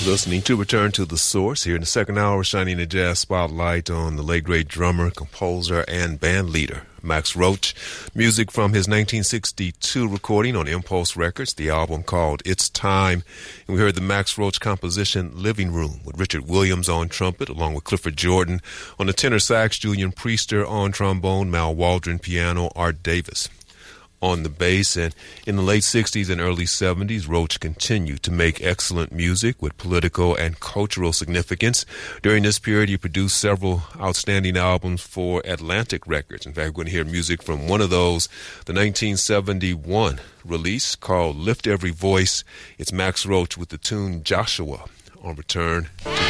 listening to Return to the Source here in the second hour, shining a jazz spotlight on the late great drummer, composer, and band leader, Max Roach. Music from his 1962 recording on Impulse Records, the album called It's Time. And we heard the Max Roach composition Living Room with Richard Williams on trumpet, along with Clifford Jordan on the tenor sax, Julian Priester on trombone, Mal Waldron piano, Art Davis on the bass. And in the late 60s and early 70s, Roach continued to make excellent music with political and cultural significance. During this period, he produced several outstanding albums for Atlantic Records. In fact, we're going to hear music from one of those, the 1971 release called Lift Every Voice. It's Max Roach with the tune Joshua on Return to